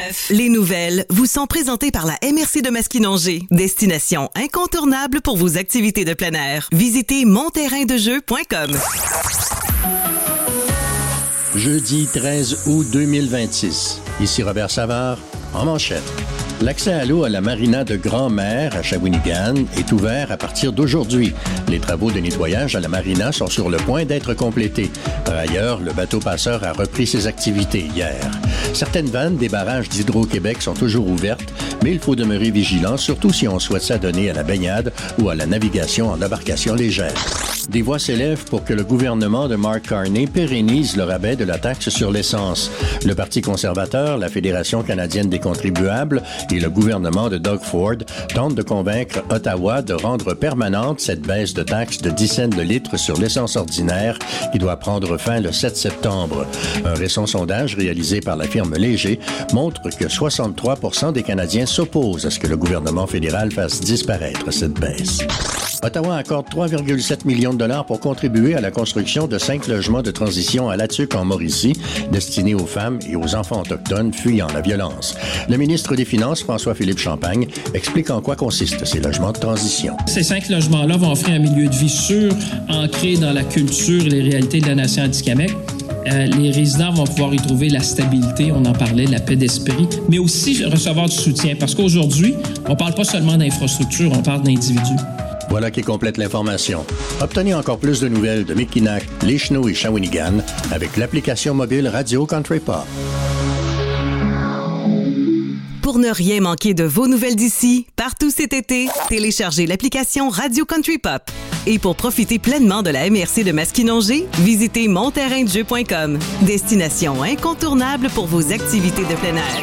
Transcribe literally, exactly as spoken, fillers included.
neuf. Les nouvelles vous sont présentées par la M R C de Masquinongé. Destination incontournable pour vos activités de plein air. Visitez mon terrain de jeu point com. Jeudi treize août deux mille vingt-six. Ici Robert Savard, en manchette. L'accès à l'eau à la marina de Grand-Mère à Shawinigan est ouvert à partir d'aujourd'hui. Les travaux de nettoyage à la marina sont sur le point d'être complétés. Par ailleurs, le bateau passeur a repris ses activités hier. Certaines vannes des barrages d'Hydro-Québec sont toujours ouvertes, mais il faut demeurer vigilant, surtout si on souhaite s'adonner à la baignade ou à la navigation en embarcation légère. Des voix s'élèvent pour que le gouvernement de Mark Carney pérennise le rabais de la taxe sur l'essence. Le Parti conservateur, la Fédération canadienne des contribuables et le gouvernement de Doug Ford tentent de convaincre Ottawa de rendre permanente cette baisse de taxe de dix cents de litre sur l'essence ordinaire qui doit prendre fin le sept septembre. Un récent sondage réalisé par la firme Léger montre que soixante-trois pour cent des Canadiens s'opposent à ce que le gouvernement fédéral fasse disparaître cette baisse. Ottawa accorde trois virgule sept millions de dollars pour contribuer à la construction de cinq logements de transition à Latuc en Mauricie, destinés aux femmes et aux enfants autochtones fuyant la violence. Le ministre des Finances, François-Philippe Champagne, explique en quoi consistent ces logements de transition. Ces cinq logements-là vont offrir un milieu de vie sûr, ancré dans la culture et les réalités de la nation Atikamekw. Euh, les résidents vont pouvoir y trouver la stabilité, on en parlait, la paix d'esprit, mais aussi recevoir du soutien, parce qu'aujourd'hui, on ne parle pas seulement d'infrastructure, on parle d'individus. Voilà qui complète l'information. Obtenez encore plus de nouvelles de Mikinak, les Chenaux et Shawinigan avec l'application mobile Radio Country Pop. Pour ne rien manquer de vos nouvelles d'ici, partout cet été, téléchargez l'application Radio Country Pop. Et pour profiter pleinement de la M R C de Masquinongé, visitez mon terrain de jeu point com. Destination incontournable pour vos activités de plein air.